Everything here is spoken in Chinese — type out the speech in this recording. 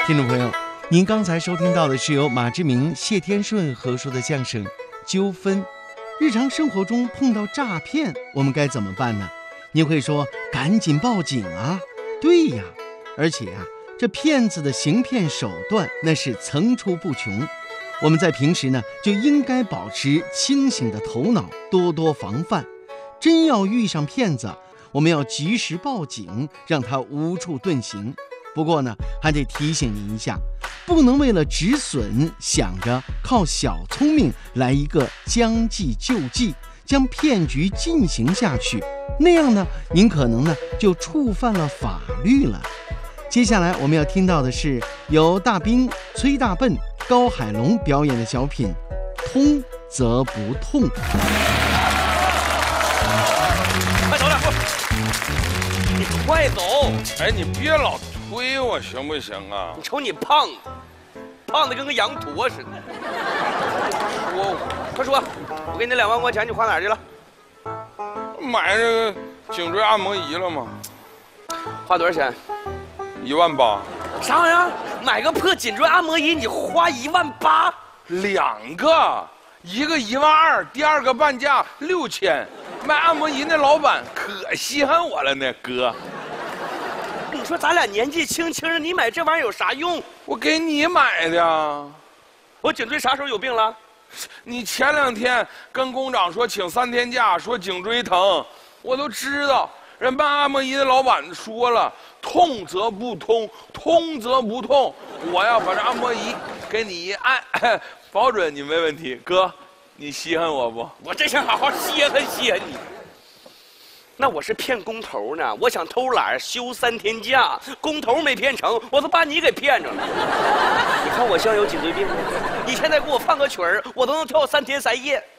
听众朋友，您刚才收听到的是由马志明、谢天顺合说的相声《纠纷》。日常生活中碰到诈骗，我们该怎么办呢？你会说赶紧报警啊？对呀，而且啊，这骗子的行骗手段那是层出不穷。我们在平时呢，就应该保持清醒的头脑，多多防范。真要遇上骗子，我们要及时报警，让他无处遁形。不过呢，还得提醒您一下，不能为了止损，想着靠小聪明来一个将计就计，将骗局进行下去，那样呢，您可能呢就触犯了法律了。接下来我们要听到的是由大兵、崔大笨、高海龙表演的小品《通则不痛》。 快走两步，你快走！ 哎，你别老推我行不行啊？ 你瞅你胖的跟个羊驼似的。快说，我给你2万块钱，你花哪儿去了？ 买这个颈椎按摩仪了吗？ 花多少钱 ？18000。 啥玩意儿？买个破颈椎按摩仪，你花18000 ？2个，一个12000，第二个半价6000。卖按摩仪那老板可稀罕我了呢，哥。 你说咱俩年纪轻轻的，你买这玩意儿有啥用？ 我给你买的。 我颈椎啥时候有病了？ 你前2天跟工长说请3天假，说颈椎疼，我都知道。人办按摩仪的老板说了，痛则不通，通则不痛。我要把这按摩仪给你一按，保准你没问题。哥，你稀罕我不？ 我真想好好歇罕歇罕你。那我是骗工头呢，我想偷懒休3天假，工头没骗成，我都把你给骗着了。你看我像有颈椎病吗？你现在给我放个曲儿，我都能跳3天3夜。